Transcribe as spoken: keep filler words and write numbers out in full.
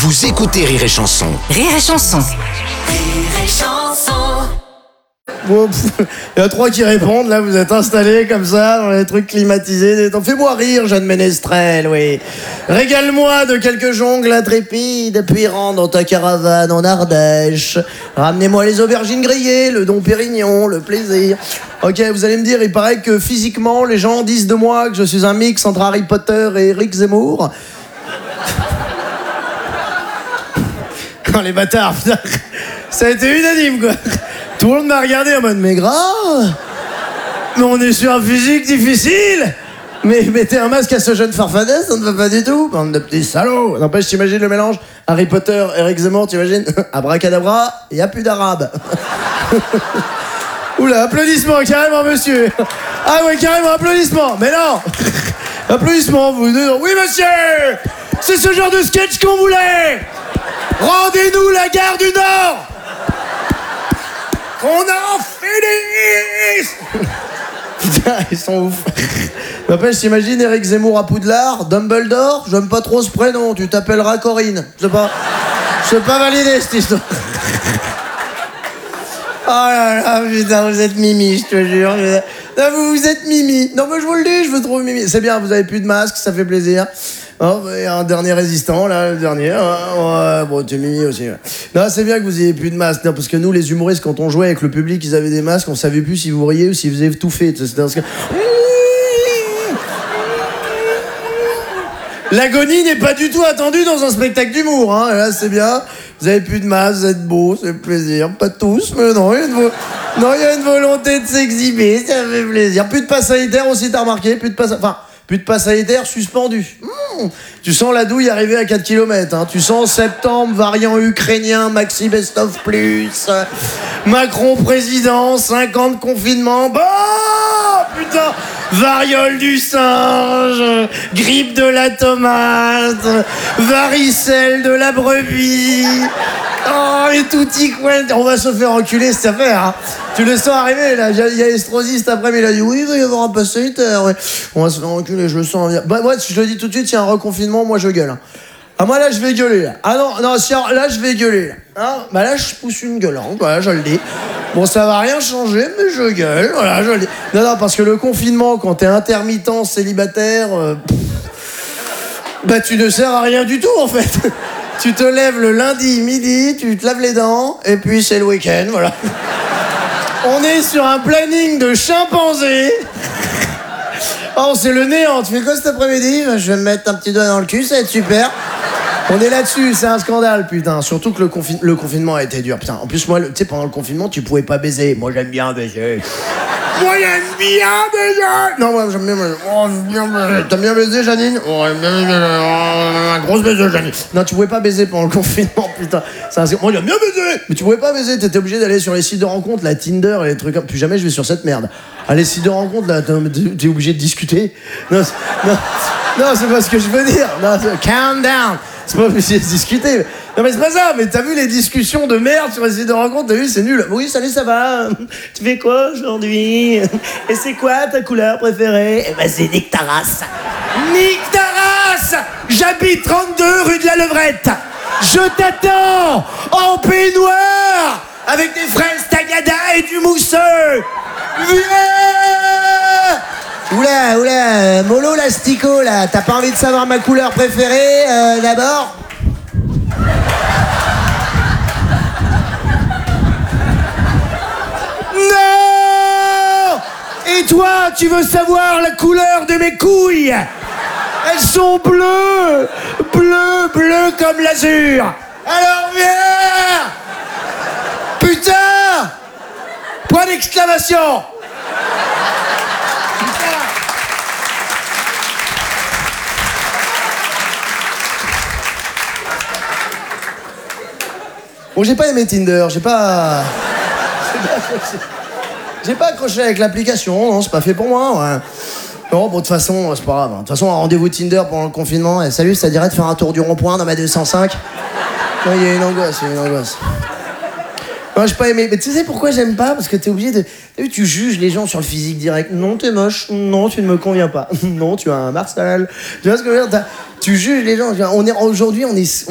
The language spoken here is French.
Vous écoutez Rire et Chanson. Rire et Chanson. Rire et Chanson. Bon, pff, il y a trois qui répondent, là vous êtes installés comme ça dans les trucs climatisés. Fais-moi rire, jeune ménestrel, oui. Régale-moi de quelques jongles intrépides, puis rentre dans ta caravane en Ardèche. Ramenez-moi les aubergines grillées, le Dom Pérignon, le plaisir. Ok, vous allez me dire, il paraît que physiquement, les gens disent de moi que je suis un mix entre Harry Potter et Eric Zemmour. Oh, les bâtards, putain. Ça a été unanime, quoi. Tout le monde m'a regardé en mode, mais grave. Mais on est sur un physique difficile. Mais mettez un masque à ce jeune farfadet, ça ne va pas du tout. Bande de petits salauds. N'empêche, t'imagines le mélange Harry Potter, Eric Zemmour, t'imagines? Abracadabra, il n'y a plus d'arabe. Oula, applaudissements, carrément, monsieur. Ah ouais, carrément, applaudissements. Mais non. Applaudissements, vous deux. Oui, monsieur. C'est ce genre de sketch qu'on voulait. Rendez-nous la gare du Nord. Qu'on en finisse. Putain, ils sont ouf. N'empêche, t'imagines Eric Zemmour à Poudlard, Dumbledore, j'aime pas trop ce prénom, tu t'appelleras Corinne. Je sais pas. Je sais pas valider cette histoire. Oh là là, putain, vous êtes mimi, je te jure. Non, vous, vous êtes mimi. Non, mais je vous le dis, je vous trouve mimi. C'est bien, vous avez plus de masque, ça fait plaisir. Oh, il y a un dernier résistant, là, le dernier. Ouais, bon, tu es mimi aussi. Ouais. Non, c'est bien que vous ayez plus de masque. Non, parce que nous, les humoristes, quand on jouait avec le public, ils avaient des masques, on savait plus si vous riez ou si vous avez tout fait. C'était parce que... L'agonie n'est pas du tout attendue dans un spectacle d'humour. Hein. Là, c'est bien. Vous avez plus de masque, vous êtes beaux, c'est plaisir. Pas tous, mais non, il y a une, vo... non, il y a une volonté de s'exhiber, ça fait plaisir. Plus de passe sanitaire aussi, t'as remarqué. Plus de passe... Enfin, plus de passe sanitaire suspendu. Mmh. Tu sens la douille arriver à quatre kilomètres. Hein. Tu sens septembre, variant ukrainien, Maxi Best of Plus, Macron président, cinq ans de confinement. Bah, putain, variole du singe, grippe de la tomate, varicelle de la brebis. Oh, et tout y coin. On va se faire enculer cette affaire. Hein. Tu le sens arriver, là. Il y a Estrosi cet après-midi, il a dit oui, il va y avoir un pass sanitaire. Ouais. On va se faire enculer, je le sens. Bah, moi, je te le dis tout de suite, s'il y a un reconfinement, moi je gueule. Hein. Ah, moi là, je vais gueuler. Là. Ah non, non, si, là, je vais gueuler. Là. Hein bah là, je pousse une gueule. Hein. Voilà, je le dis. Bon, ça va rien changer, mais je gueule. Voilà, je le dis. Non, non, parce que le confinement, quand t'es intermittent, célibataire, euh, pff, bah tu ne sers à rien du tout, en fait. Tu te lèves le lundi midi, tu te laves les dents, et puis c'est le week-end, voilà. On est sur un planning de chimpanzé. Oh, c'est le néant. Tu fais quoi cet après-midi? Je vais me mettre un petit doigt dans le cul, ça va être super. On est là-dessus, c'est un scandale, putain. Surtout que le, confi- le confinement a été dur, putain. En plus, moi, tu sais, pendant le confinement, tu pouvais pas baiser. Moi, j'aime bien baiser. Moi, j'aime bien baiser. Non, moi, j'aime bien baiser. Oh, j'aime bien baiser. T'aimes bien baiser, Janine? Oh, j'aime bien baiser. Oh, grosse baiseuse, Janine. Non, tu pouvais pas baiser pendant le confinement, putain. C'est un... Moi, j'aime bien baiser. Mais tu pouvais pas baiser. T'étais obligé d'aller sur les sites de rencontres, la Tinder et les trucs comme... Plus jamais je vais sur cette merde. Ah, les sites de rencontres, là, t'es obligé de discuter. Non, c'est... non, non, c'est pas ce que je veux dire. Non, c'est... Calm down. C'est pas obligé de discuter. Non mais c'est pas ça, mais t'as vu les discussions de merde sur les sites de rencontres, t'as vu, c'est nul. Oui, salut, ça va? Tu fais quoi aujourd'hui? Et c'est quoi ta couleur préférée? Eh ben c'est nique ta race. Nique ta race. J'habite trente-deux rue de la Levrette. Je t'attends en peignoir avec des fraises tagada et du mousseux. Viens. Oula, oula, mollo l'astico là, t'as pas envie de savoir ma couleur préférée euh, d'abord? Non! Et toi, tu veux savoir la couleur de mes couilles? Elles sont bleues, bleues, bleues comme l'azur. Alors viens! Putain! Point d'exclamation! Bon, j'ai pas aimé Tinder, j'ai pas... J'ai pas accroché avec l'application, non, c'est pas fait pour moi, ouais. Non, bon, de toute façon, c'est pas grave. De toute façon, un rendez-vous Tinder pendant le confinement, et salut, ça dirait de faire un tour du rond-point dans ma deux cent cinq? Non, il y a une angoisse, il y a une angoisse. Non, j'ai pas aimé. Mais tu sais pourquoi j'aime pas? Parce que t'es obligé de... T'as vu, tu juges les gens sur le physique direct. Non, t'es moche. Non, tu ne me conviens pas. Non, tu as un Marcel. Tu vois ce que je veux dire? Tu juges les gens. On est... Aujourd'hui, on est...